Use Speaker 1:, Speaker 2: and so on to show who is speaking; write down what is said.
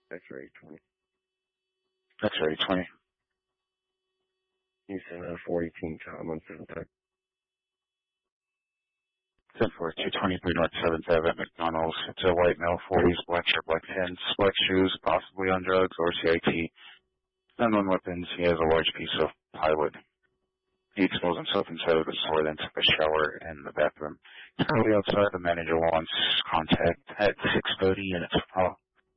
Speaker 1: X-ray 20.
Speaker 2: X-ray 20.
Speaker 1: Houston, 418, Tom, 175.
Speaker 2: 10-4-223 North 7th Ave at McDonald's. It's a white male, 40s, black shirt, black pants, black shoes, possibly on drugs or CIT. None on weapons. He has a large piece of plywood. He exposed himself inside of the store, then took a shower in the bathroom. Currently outside, the manager wants contact at 6:30 and it's